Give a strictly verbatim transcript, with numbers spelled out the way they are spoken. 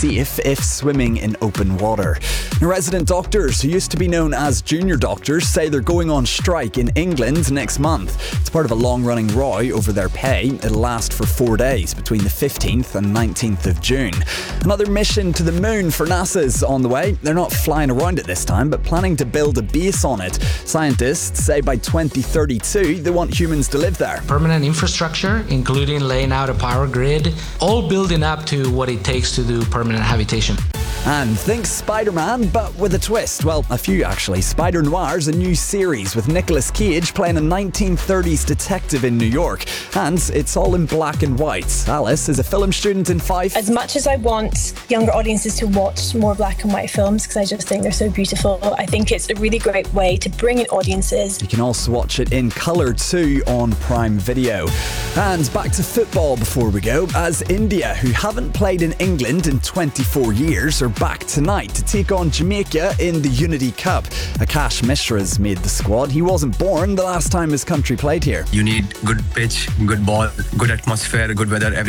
safe if swimming in open water. Resident doctors, who used to be known as junior doctors, say they're going on strike in England next month. It's part of a long-running row over their pay. It'll last for four days between the fifteenth and nineteenth of June. Another mission to the moon for NASA's on the way. They're not flying around it this time, but planning to build a base on it. Scientists say by twenty thirty-two, they want humans to live there. Permanent infrastructure, including laying out a power grid, all building up to what it takes to do permanent habitation. And think Spider-Man, but with a twist. Well, a few actually. Spider Noir's a new series with Nicolas Cage playing a nineteen thirties detective in New York. And it's all in black and white. Alice is a film student in Fife. As much as I want younger audiences to watch more black and white films, because I just think they're so beautiful, I think it's a really great way to bring in audiences. You can also watch it in colour too on Prime Video. And back to football before we go, as India, who haven't played in England in twenty-four years, are back tonight to take on Jamaica in the Unity Cup. Akash Mishra's made the squad. He wasn't born the last time his country played here. You need good pitch, good ball, good atmosphere, good weather. Every